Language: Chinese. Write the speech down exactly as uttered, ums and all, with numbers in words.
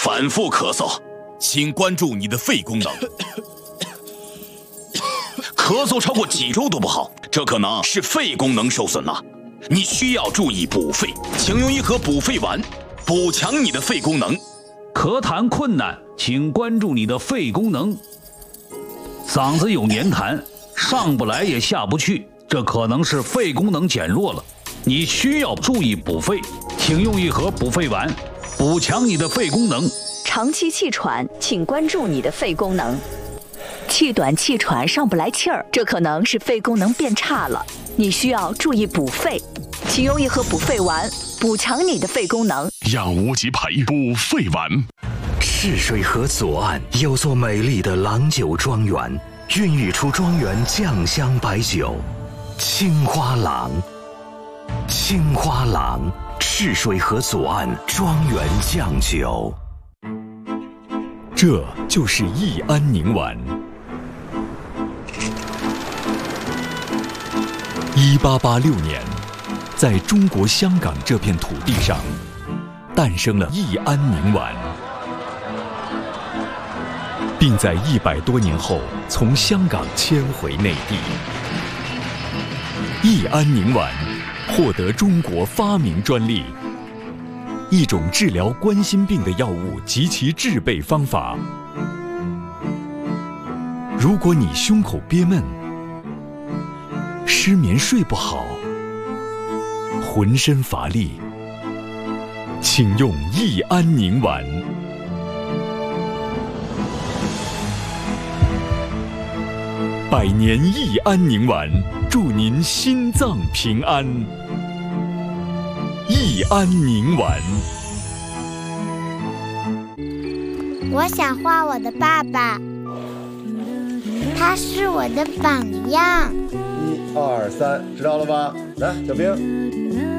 反复咳嗽，请关注你的肺功能。咳嗽超过几周都不好，这可能是肺功能受损了。你需要注意补肺，请用一盒补肺丸，补强你的肺功能。 咳痰困难，请关注你的肺功能。嗓子有黏痰，上不来也下不去，这可能是肺功能减弱了。你需要注意补肺，请用一盒补肺丸，补强你的肺功能。 长期气喘，请关注你的肺功能。气短气喘上不来气儿，这可能是肺功能变差了，你需要注意补肺，请用一盒补肺丸，补强你的肺功能。 养无极培补肺丸。 赤水河左岸有座美丽的郎酒庄园，孕育出庄园酱香白酒青花郎。青花郎，赤水河左岸庄园酱酒。 这就是益安宁丸。一八八六年，在中国香港这片土地上，诞生了益安宁丸，并在一百多年后从香港迁回内地。益安宁丸获得中国发明专利，一种治疗冠心病的药物及其制备方法。如果你胸口憋闷、失眠睡不好、浑身乏力，请用益安宁丸。百年益安宁丸，祝您心脏平安。益安宁丸。 我想画我的爸爸，他是我的榜样。 一二三，知道了吧？来，小兵。